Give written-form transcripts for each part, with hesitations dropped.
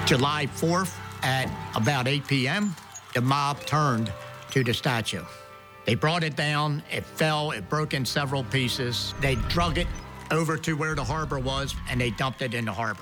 July 4th at about 8 p.m., the mob turned to the statue. They brought it down, it fell, it broke in several pieces. They drug it over to where the harbor was, and they dumped it in the harbor.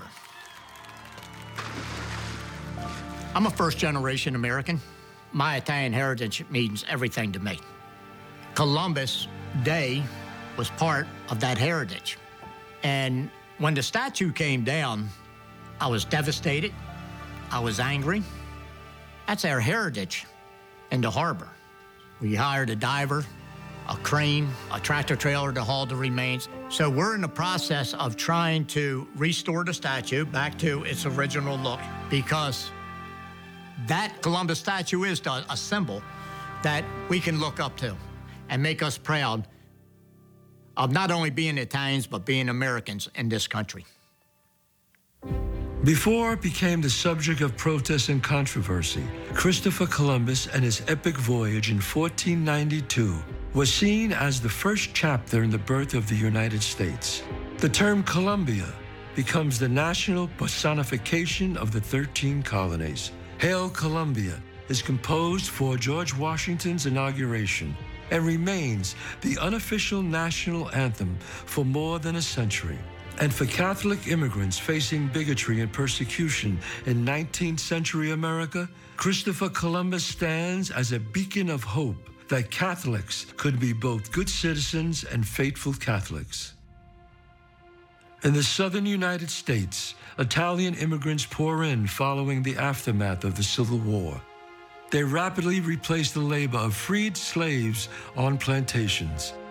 I'm a first-generation American. My Italian heritage means everything to me. Columbus Day was part of that heritage. And when the statue came down, I was devastated. I was angry. That's our heritage in the harbor. We hired a diver, a crane, a tractor trailer to haul the remains. So we're in the process of trying to restore the statue back to its original look, because that Columbus statue is a symbol that we can look up to and make us proud of not only being Italians, but being Americans in this country. Before it became the subject of protest and controversy, Christopher Columbus and his epic voyage in 1492 was seen as the first chapter in the birth of the United States. The term Columbia becomes the national personification of the 13 colonies. Hail Columbia is composed for George Washington's inauguration and remains the unofficial national anthem for more than a century. And for Catholic immigrants facing bigotry and persecution in 19th century America, Christopher Columbus stands as a beacon of hope that Catholics could be both good citizens and faithful Catholics. In the southern United States, Italian immigrants pour in following the aftermath of the Civil War. They rapidly replaced the labor of freed slaves on plantations.